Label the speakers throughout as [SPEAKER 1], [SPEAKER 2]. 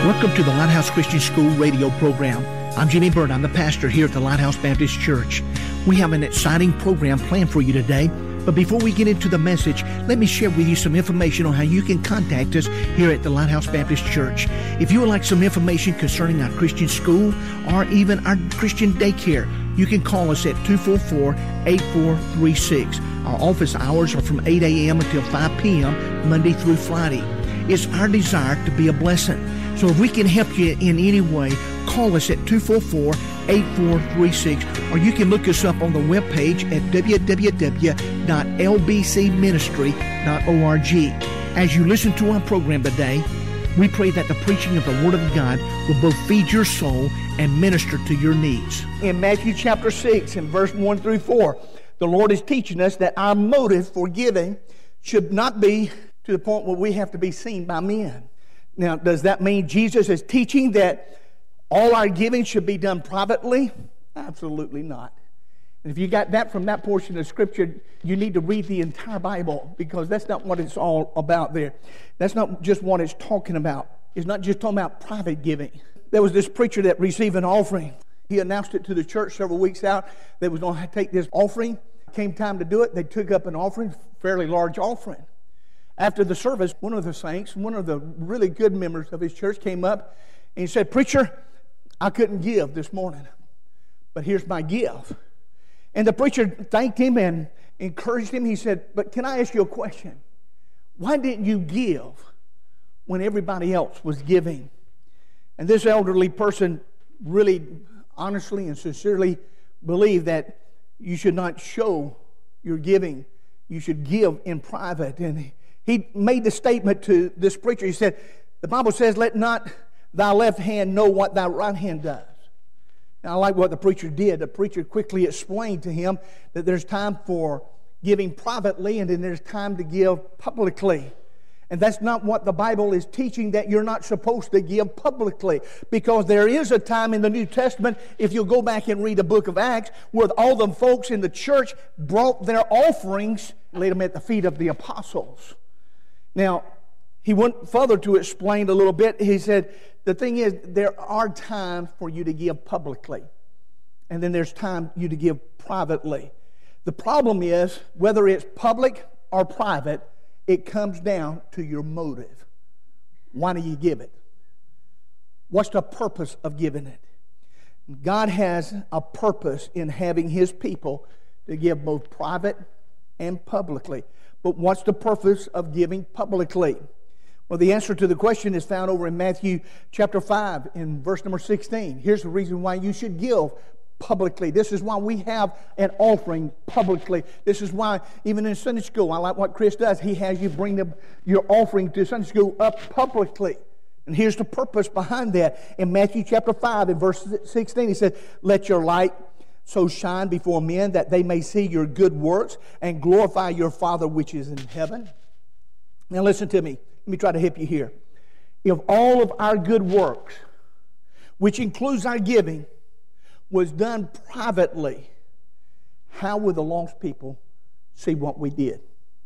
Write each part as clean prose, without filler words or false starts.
[SPEAKER 1] Welcome to the Lighthouse Christian School radio program. I'm Jimmy Bird. I'm the pastor here at the Lighthouse Baptist Church. We have an exciting program planned for you today. But before we get into the message, let me share with you some information on how you can contact us here at the Lighthouse Baptist Church. If you would like some information concerning our Christian school or even our Christian daycare, you can call us at 244-8436. Our office hours are from 8 a.m. until 5 p.m. Monday through Friday. It's our desire to be a blessing. So if we can help you in any way, call us at 244-8436, or you can look us up on the webpage at www.lbcministry.org. As you listen to our program today, we pray that the preaching of the Word of God will both feed your soul and minister to your needs. In Matthew chapter 6 and verse 1 through 4, the Lord is teaching us that our motive for giving should not be to the point where we have to be seen by men. Now, does that mean Jesus is teaching that all our giving should be done privately? Absolutely not. And if you got that from that portion of Scripture, you need to read the entire Bible, because that's not what it's all about there. That's not just what it's talking about. It's not just talking about private giving. There was this preacher that received an offering. He announced it to the church several weeks out. They was going to take this offering. Came time to do it. They took up an offering, fairly large offering. After the service, one of the saints, one of the really good members of his church came up and he said, "Preacher, I couldn't give this morning, but here's my gift." And the preacher thanked him and encouraged him. He said, "But can I ask you a question? Why didn't you give when everybody else was giving?" And this elderly person really honestly and sincerely believed that you should not show your giving. You should give in private. And he made the statement to this preacher. He said, the Bible says, "Let not thy left hand know what thy right hand does." Now, I like what the preacher did. The preacher quickly explained to him that there's time for giving privately and then there's time to give publicly. And that's not what the Bible is teaching, that you're not supposed to give publicly. Because there is a time in the New Testament, if you'll go back and read the book of Acts, where all the folks in the church brought their offerings, laid them at the feet of the apostles. Now, he went further to explain a little bit. He said, the thing is, there are times for you to give publicly. And then there's time for you to give privately. The problem is, whether it's public or private, it comes down to your motive. Why do you give it? What's the purpose of giving it? God has a purpose in having His people to give both private and publicly. But what's the purpose of giving publicly? Well, the answer to the question is found over in Matthew chapter 5 in verse number 16. Here's the reason why you should give publicly. This is why we have an offering publicly. This is why even in Sunday school, I like what Chris does. He has you bring your offering to Sunday school up publicly. And here's the purpose behind that. In Matthew chapter 5 in verse 16, he said, "Let your light so shine before men that they may see your good works and glorify your Father which is in heaven." Now listen to me. Let me try to help you here. If all of our good works, which includes our giving, was done privately, how would the lost people see what we did?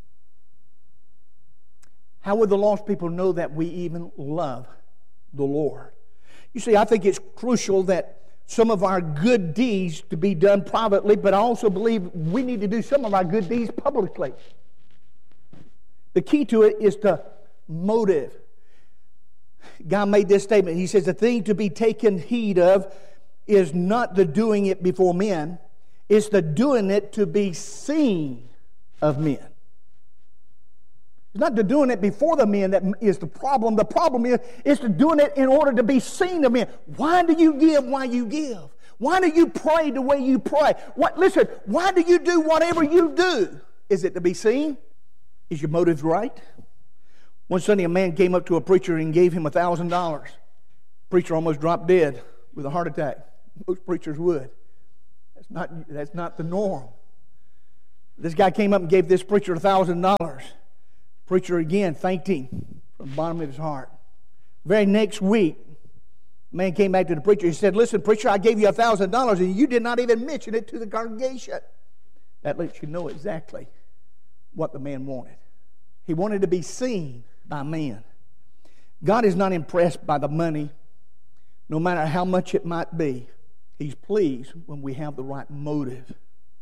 [SPEAKER 1] How would the lost people know that we even love the Lord? You see, I think it's crucial that some of our good deeds to be done privately, but I also believe we need to do some of our good deeds publicly. The key to it is the motive. God made this statement. He says, "The thing to be taken heed of is not the doing it before men, it's the doing it to be seen of men." It's not the doing it before the men that is the problem. The problem is the doing it in order to be seen of men. Why do you give why you give? Why do you pray the way you pray? Listen, why do you do whatever you do? Is it to be seen? Is your motive right? One Sunday, a man came up to a preacher and gave him $1,000. Preacher almost dropped dead with a heart attack. Most preachers would. That's not the norm. This guy came up and gave this preacher $1,000. Preacher again thanked him from the bottom of his heart. Very next week, the man came back to the preacher. He said, "Listen, preacher, I gave you $1,000 and you did not even mention it to the congregation." That lets you know exactly what the man wanted. He wanted to be seen by men. God is not impressed by the money, no matter how much it might be. He's pleased when we have the right motive.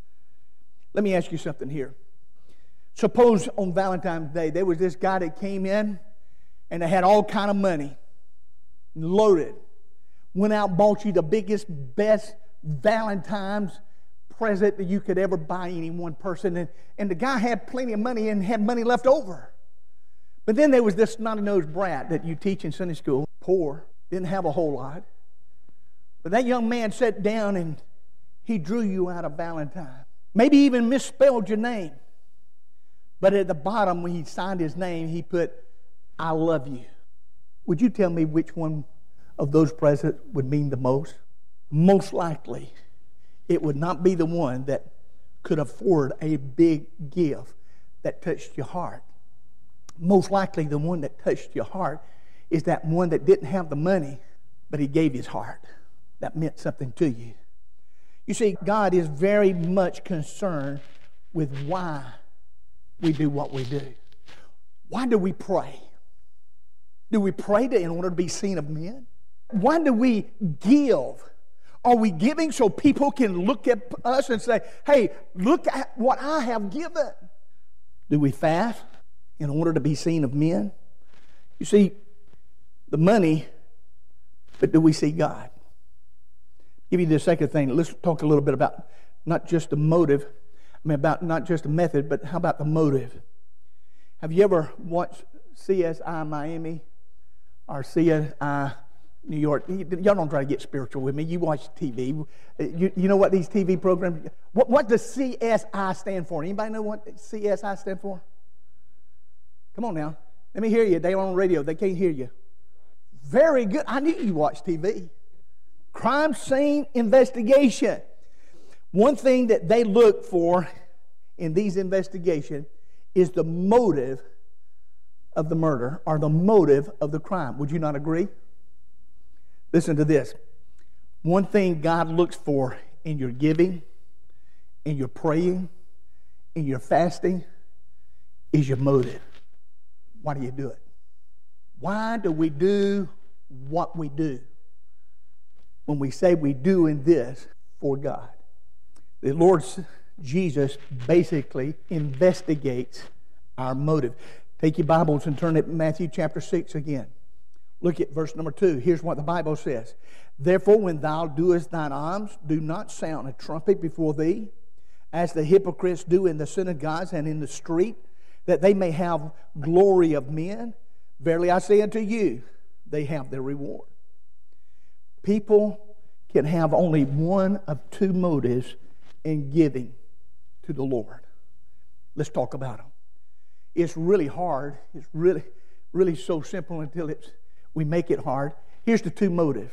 [SPEAKER 1] Let me ask you something here. Suppose on Valentine's Day, there was this guy that came in and they had all kind of money, loaded, went out and bought you the biggest, best Valentine's present that you could ever buy any one person. And the guy had plenty of money and had money left over. But then there was this snotty-nosed brat that you teach in Sunday school, poor, didn't have a whole lot. But that young man sat down and he drew you out a Valentine. Maybe even misspelled your name. But at the bottom, when he signed his name, he put, "I love you." Would you tell me which one of those presents would mean the most? Most likely, it would not be the one that could afford a big gift that touched your heart. Most likely, the one that touched your heart is that one that didn't have the money, but he gave his heart. That meant something to you. You see, God is very much concerned with why we do what we do. Why do we pray? Do we pray in order to be seen of men? Why do we give? Are we giving so people can look at us and say, "Hey, look at what I have given"? Do we fast in order to be seen of men? You see, the money, but do we see God? Give you the second thing. Let's talk a little bit about not just the motive. About not just the method, but how about the motive? Have you ever watched CSI Miami or CSI New York? Y'all don't try to get spiritual with me. You watch TV. You know what these TV programs... What does CSI stand for? Anybody know what CSI stand for? Come on now. Let me hear you. They're on radio. They can't hear you. Very good. I knew you watched TV. Crime scene investigation. One thing that they look for in these investigations is the motive of the murder or the motive of the crime. Would you not agree? Listen to this. One thing God looks for in your giving, in your praying, in your fasting, is your motive. Why do you do it? Why do we do what we do when we say we're doing this for God? The Lord Jesus basically investigates our motive. Take your Bibles and turn to Matthew chapter 6 again. Look at verse number 2. Here's what the Bible says. "Therefore, when thou doest thine alms, do not sound a trumpet before thee, as the hypocrites do in the synagogues and in the street, that they may have glory of men. Verily I say unto you, they have their reward." People can have only one of two motives in giving to the Lord. Let's talk about them. It's really hard. It's really so simple until we make it hard. Here's the two motives.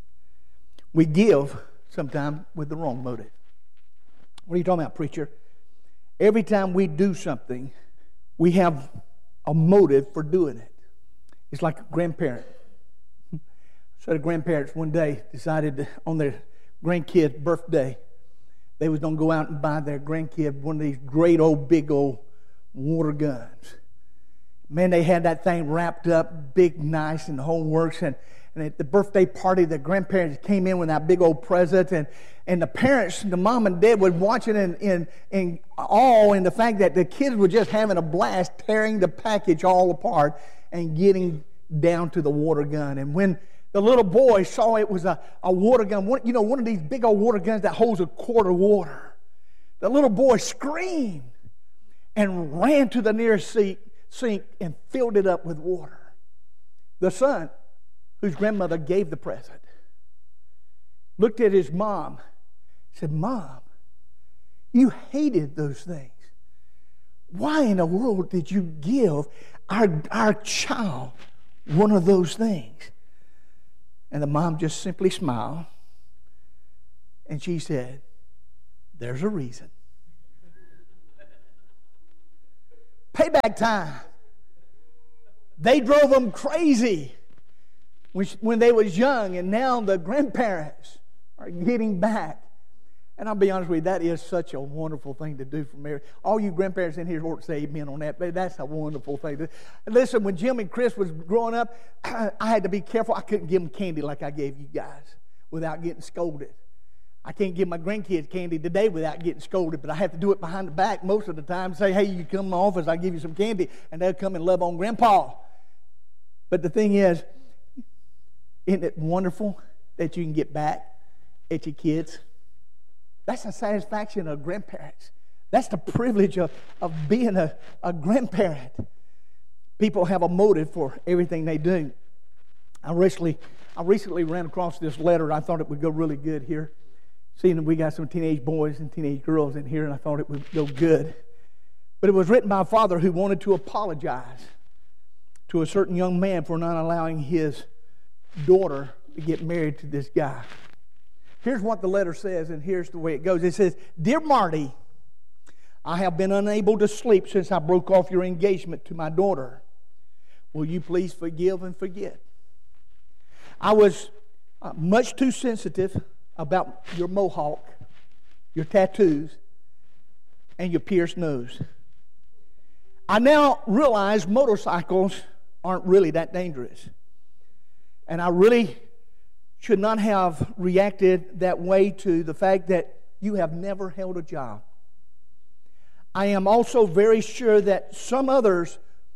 [SPEAKER 1] We give sometimes with the wrong motive. What are you talking about, preacher? Every time we do something, we have a motive for doing it. It's like a grandparent. So the grandparents one day decided on their grandkid's birthday, they was going to go out and buy their grandkid one of these great old, big old water guns. Man, they had that thing wrapped up big, nice, and the whole works. And at the birthday party, the grandparents came in with that big old present. And the parents, the mom and dad, were watching in awe in the fact that the kids were just having a blast, tearing the package all apart and getting down to the water gun. And when the little boy saw it was a water gun, one of these big old water guns that holds a quart of water, the little boy screamed and ran to the nearest sink and filled it up with water. The son, whose grandmother gave the present, looked at his mom, said, "Mom, you hated those things. Why in the world did you give our child one of those things?" And the mom just simply smiled, and she said, "There's a reason." Payback time. They drove them crazy when they was young, and now the grandparents are getting back. And I'll be honest with you, that is such a wonderful thing to do for marriage. All you grandparents in here ought to say amen on that. That's a wonderful thing to do. Listen, when Jim and Chris was growing up, I had to be careful. I couldn't give them candy like I gave you guys without getting scolded. I can't give my grandkids candy today without getting scolded, but I have to do it behind the back most of the time. Say, hey, you come in my office, I'll give you some candy, and they'll come and love on Grandpa. But the thing is, isn't it wonderful that you can get back at your kids? That's the satisfaction of grandparents. That's the privilege of being a grandparent. People have a motive for everything they do. I recently ran across this letter. I thought it would go really good here. Seeing that we got some teenage boys and teenage girls in here, and I thought it would go good. But it was written by a father who wanted to apologize to a certain young man for not allowing his daughter to get married to this guy. Here's what the letter says, and here's the way it goes. It says, Dear Marty, I have been unable to sleep since I broke off your engagement to my daughter. Will you please forgive and forget? I was much too sensitive about your mohawk, your tattoos, and your pierced nose. I now realize motorcycles aren't really that dangerous. And I really should not have reacted that way to the fact that you have never held a job. I am also very sure that some others,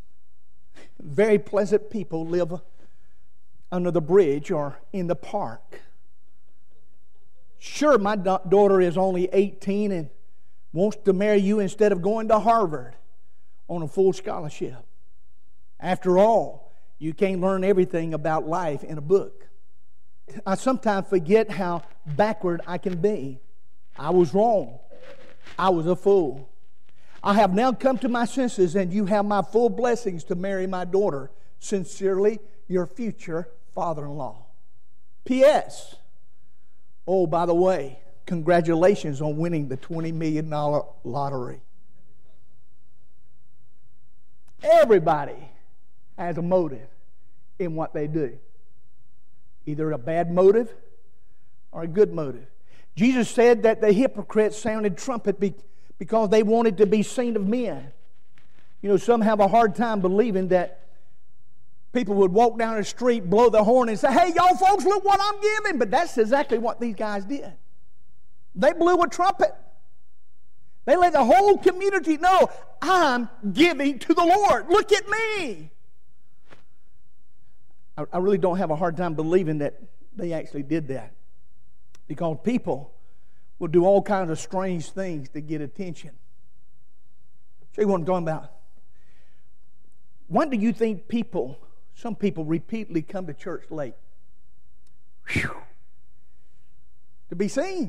[SPEAKER 1] very pleasant people, live under the bridge or in the park. Sure, my daughter is only 18 and wants to marry you instead of going to Harvard on a full scholarship. After all, you can't learn everything about life in a book. I sometimes forget how backward I can be. I was wrong. I was a fool. I have now come to my senses, and you have my full blessings to marry my daughter. Sincerely, your future father-in-law. P.S. Oh, by the way, congratulations on winning the $20 million lottery. Everybody has a motive in what they do. Either a bad motive or a good motive. Jesus said that the hypocrites sounded trumpet because they wanted to be seen of men. You know, some have a hard time believing that people would walk down the street, blow the horn, and say, hey, y'all folks, look what I'm giving. But that's exactly what these guys did. They blew a trumpet. They let the whole community know, I'm giving to the Lord. Look at me. I really don't have a hard time believing that they actually did that. Because people will do all kinds of strange things to get attention. Show you what I'm talking about. Why do you think some people repeatedly come to church late? Whew. To be seen.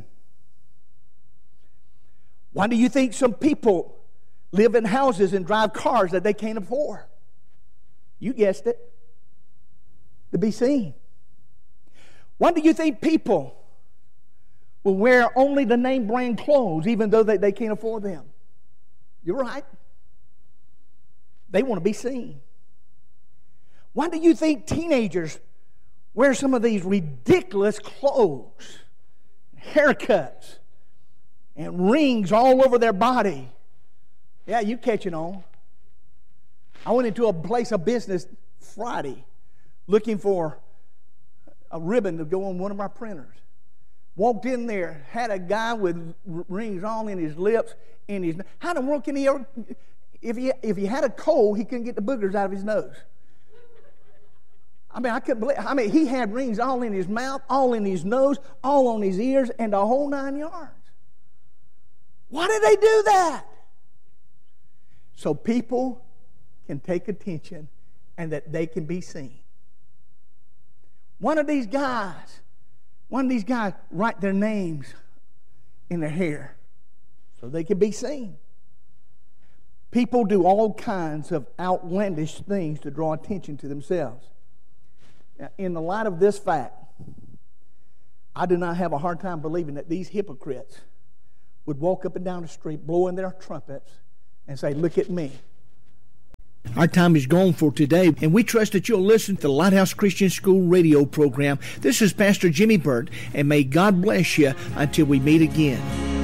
[SPEAKER 1] Why do you think some people live in houses and drive cars that they can't afford? You guessed it. To be seen. Why do you think people will wear only the name brand clothes even though they can't afford them? You're right. They want to be seen. Why do you think teenagers wear some of these ridiculous clothes, haircuts, and rings all over their body? Yeah, you catching on. I went into a place of business Friday looking for a ribbon to go on one of our printers. Walked in there, had a guy with rings all in his lips, in his. How in the world can he ever? If he had a cold, he couldn't get the boogers out of his nose. I mean, I couldn't believe. I mean, he had rings all in his mouth, all in his nose, all on his ears, and the whole 9 yards. Why did they do that? So people can take attention and that they can be seen. One of these guys write their names in their hair so they can be seen. People do all kinds of outlandish things to draw attention to themselves. Now, in the light of this fact, I do not have a hard time believing that these hypocrites would walk up and down the street blowing their trumpets and say, look at me. Our time is gone for today, and we trust that you'll listen to the Lighthouse Christian School radio program. This is Pastor Jimmy Burt, and may God bless you until we meet again.